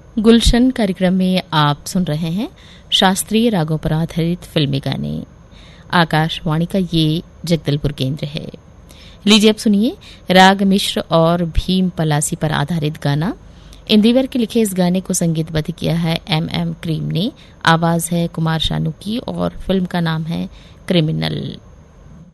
गुलशन कार्यक्रम में आप सुन रहे हैं शास्त्रीय रागों पर आधारित फिल्मी गाने। आकाशवाणी का ये जगदलपुर केंद्र है। लीजिए अब सुनिए राग मिश्र और भीम पलासी पर आधारित गाना। इंदिवर के लिखे इस गाने को संगीतबद्ध किया है एम क्रीम ने। आवाज है कुमार शानू की और फिल्म का नाम है क्रिमिनल।